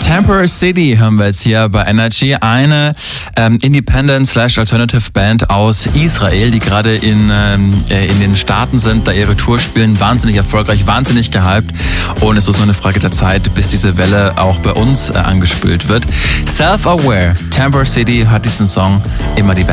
Temporary City hören wir jetzt hier bei Energy. Eine Independent/Alternative Band aus Israel, die gerade in den Staaten sind, da ihre Tour spielen. Wahnsinnig erfolgreich, wahnsinnig gehypt. Und es ist nur eine Frage der Zeit, bis diese Welle auch bei uns angespült wird. Self-Aware, Temporary City hat diesen Song immer die Best.